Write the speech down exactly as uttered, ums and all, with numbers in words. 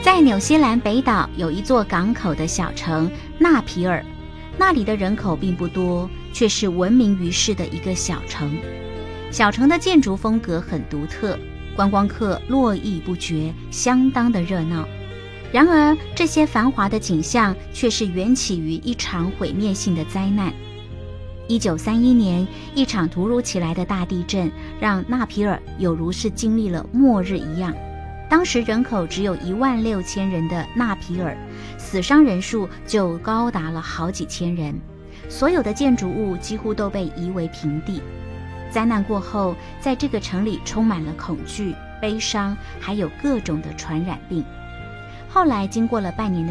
在纽西兰北岛有一座港口的小城纳皮尔，那里的人口并不多，却是闻名于世的一个小城。小城的建筑风格很独特，观光客络绎不绝，相当的热闹。然而，这些繁华的景象却是缘起于一场毁灭性的灾难。一九三一年，一场突如其来的大地震，让纳皮尔有如是经历了末日一样。当时人口只有一万六千人的纳皮尔，死伤人数就高达了好几千人，所有的建筑物几乎都被夷为平地。灾难过后，在这个城里充满了恐惧、悲伤，还有各种的传染病。后来经过了半年的